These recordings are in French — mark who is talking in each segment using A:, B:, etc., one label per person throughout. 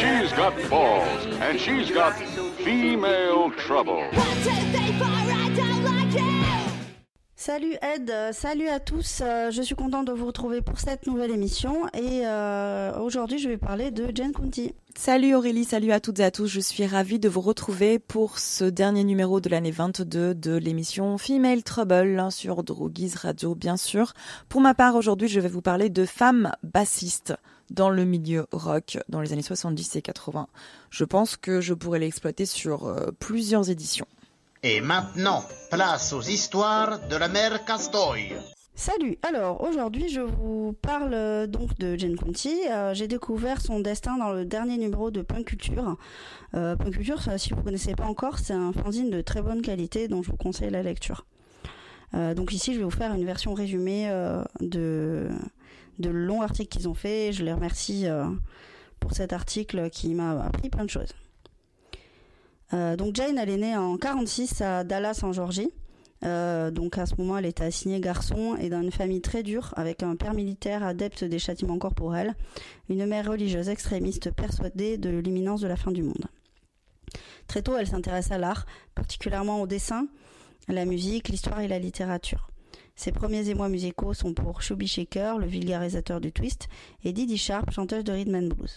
A: she's got balls, and she's got female trouble.
B: Salut Ed, salut à tous, je suis contente de vous retrouver pour cette nouvelle émission et aujourd'hui je vais parler de Jane County.
C: Salut Aurélie, salut à toutes et à tous, je suis ravie de vous retrouver pour ce dernier numéro de l'année 22 de l'émission Female Trouble sur Droguise Radio bien sûr. Pour ma part aujourd'hui je vais vous parler de femmes bassistes dans le milieu rock dans les années 70 et 80. Je pense que je pourrais l'exploiter sur plusieurs éditions.
D: Et maintenant, place aux histoires de la mère Castoy.
B: Salut, alors aujourd'hui je vous parle donc de Jane County. J'ai découvert son destin dans le dernier numéro de Punk Culture. Punk Culture, si vous ne connaissez pas encore, c'est un fanzine de très bonne qualité dont je vous conseille la lecture. Donc ici je vais vous faire une version résumée de longs articles qu'ils ont fait. Je les remercie pour cet article qui m'a appris plein de choses. Donc Jane, elle est née en 1946 à Dallas en Géorgie. Donc à ce moment, elle était assignée garçon et dans une famille très dure, avec un père militaire adepte des châtiments corporels, une mère religieuse extrémiste persuadée de l'imminence de la fin du monde. Très tôt, elle s'intéresse à l'art, particulièrement au dessin, la musique, l'histoire et la littérature. Ses premiers émois musicaux sont pour Chubby Checker, le vulgarisateur du twist, et Dee Dee Sharp, chanteuse de rhythm and blues.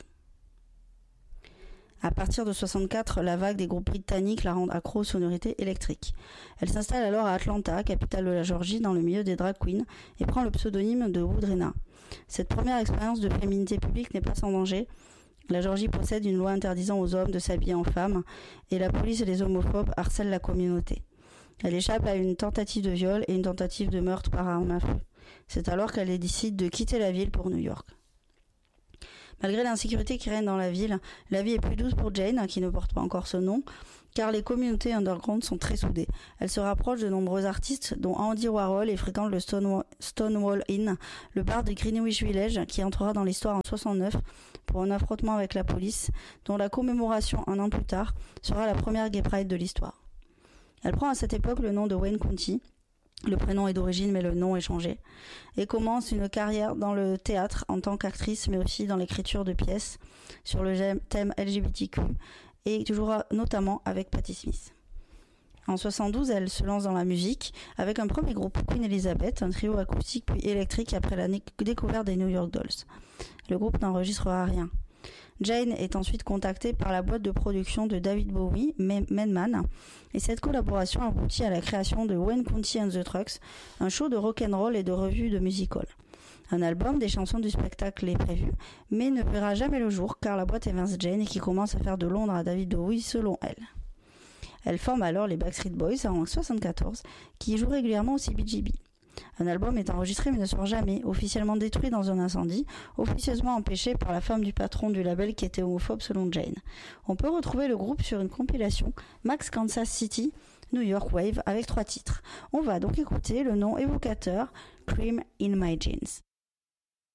B: À partir de 1964, la vague des groupes britanniques la rend accro aux sonorités électriques. Elle s'installe alors à Atlanta, capitale de la Géorgie, dans le milieu des drag queens, et prend le pseudonyme de Woodrena. Cette première expérience de féminité publique n'est pas sans danger. La Géorgie possède une loi interdisant aux hommes de s'habiller en femmes, et la police et les homophobes harcèlent la communauté. Elle échappe à une tentative de viol et une tentative de meurtre par arme à feu. C'est alors qu'elle décide de quitter la ville pour New York. Malgré l'insécurité qui règne dans la vie est plus douce pour Jane, qui ne porte pas encore ce nom, car les communautés underground sont très soudées. Elle se rapproche de nombreux artistes, dont Andy Warhol, et fréquente le Stonewall Inn, le bar de Greenwich Village, qui entrera dans l'histoire en 1969 pour un affrontement avec la police, dont la commémoration un an plus tard sera la première Gay Pride de l'histoire. Elle prend à cette époque le nom de Wayne County. Le prénom est d'origine, mais le nom est changé. Et commence une carrière dans le théâtre en tant qu'actrice, mais aussi dans l'écriture de pièces sur le thème LGBTQ, et toujours notamment avec Patti Smith. En 1972, elle se lance dans la musique avec un premier groupe, Queen Elizabeth, un trio acoustique puis électrique après la découverte des New York Dolls. Le groupe n'enregistrera rien. Jane est ensuite contactée par la boîte de production de David Bowie, Menman, et cette collaboration aboutit à la création de Wayne County and the Trucks, un show de rock'n'roll et de revue de music hall. Un album des chansons du spectacle est prévu, mais ne verra jamais le jour car la boîte évince Jane qui commence à faire de Londres à David Bowie selon elle. Elle forme alors les Backstreet Boys en 1974, qui jouent régulièrement au CBGB. Un album est enregistré mais ne sort jamais, officiellement détruit dans un incendie, officieusement empêché par la femme du patron du label qui était homophobe selon Jane. On peut retrouver le groupe sur une compilation Max Kansas City, New York Wave avec 3 titres. On va donc écouter le nom évocateur Cream in My Jeans.